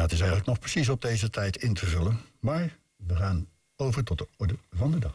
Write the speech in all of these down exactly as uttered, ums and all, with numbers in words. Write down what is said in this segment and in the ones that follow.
Ja, het is eigenlijk nog precies op deze tijd in te vullen. Maar we gaan over tot de orde van de dag.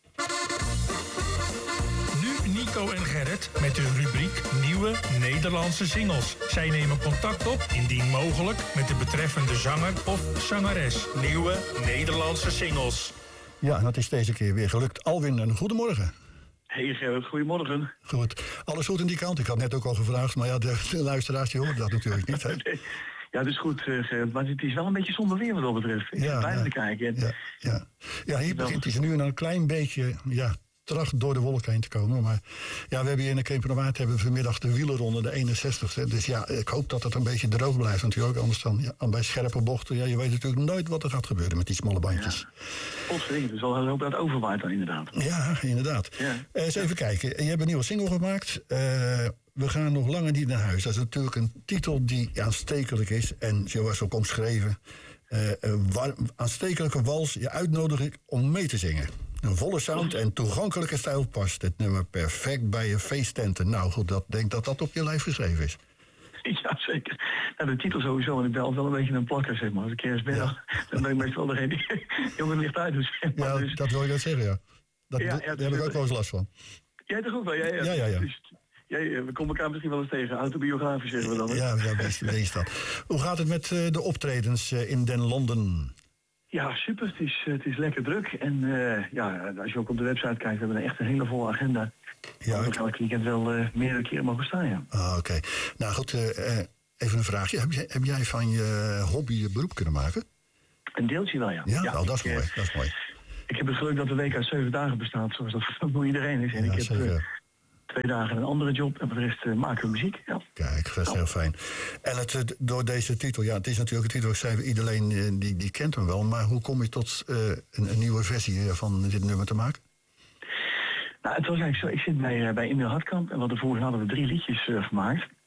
Nu Nico en Gerrit met de rubriek Nieuwe Nederlandse Singles. Zij nemen contact op, indien mogelijk, met de betreffende zanger of zangeres. Nieuwe Nederlandse Singles. Ja, en dat is deze keer weer gelukt. Alwin, een goedemorgen. Hey Gerrit, goedemorgen. Goed. Alles goed in die kant? Ik had net ook al gevraagd, maar ja, de, de luisteraars die horen dat natuurlijk niet. Hè? Nee. Ja, dat is goed, uh, Gerrit, maar het is wel een beetje zonder weer wat dat betreft. Ik ja, bijna ja, te kijken. En... Ja, ja. ja, hier begint hij nu een klein beetje... Ja, tracht door de wolken heen te komen. Maar ja, we hebben hier in de Kemperwaard hebben we vanmiddag de wielerronde, de eenenzestigste. Dus ja, ik hoop dat het een beetje droog blijft natuurlijk. Anders dan ja, bij scherpe bochten, ja, je weet natuurlijk nooit wat er gaat gebeuren met die smalle bandjes. Ja, potverdikke, dus wel hopen dat het overwaait dan inderdaad. Ja, inderdaad. Ja. Uh, eens even kijken. Je hebt een nieuwe single gemaakt. Uh, we gaan nog langer niet naar huis. Dat is natuurlijk een titel die aanstekelijk is. En zoals ook omschreven, uh, een war- aanstekelijke wals, je uitnodiging om mee te zingen. Een volle sound en toegankelijke stijl past het nummer perfect bij je feesttenten. Nou goed, dat denk dat dat op je lijf geschreven is. Ja, zeker. Nou, de titel sowieso, en ik ben wel een beetje een plakker, zeg maar. Als ik kerst ben, ja. dan ben ik meestal degene die jongen licht uit doet. Zeg maar. Ja, dus... dat wil je dat zeggen, ja. Dat, ja, ja daar heb ik ook wel eens last van. Jij toch ook wel? Ja, ja. ja, ja. ja. Dus, ja, ja, we komen elkaar misschien wel eens tegen. Autobiografisch zeggen we dan. Hè? Ja, ja, wees dat. Hoe gaat het met uh, de optredens uh, in Den Londen? Ja, super. Het is, het is lekker druk. En uh, ja, als je ook op de website kijkt, we hebben echt een hele volle agenda. Ja, ik elk weekend wel uh, meerdere keren mogen staan, ja. Ah, oké. Okay. Nou goed, uh, even een vraagje. Heb jij, heb jij van je hobby je beroep kunnen maken? Een deeltje wel, ja. Ja, ja nou, dat is ik, mooi. Dat is mooi. Ik heb het geluk dat de week uit zeven dagen bestaat, zoals dat voor iedereen is. En ja, ik heb zeker. Uh, twee dagen een andere job en voor de rest uh, maken we muziek. Ja. Kijk, dat is heel fijn. En het, door deze titel, ja, het is natuurlijk een titel, ik zei, iedereen die, die kent hem wel. Maar hoe kom je tot uh, een, een nieuwe versie van dit nummer te maken? Nou, het was eigenlijk zo, ik zit bij, uh, bij Emil Hartkamp en wat ervoor hadden we drie liedjes uh, gemaakt.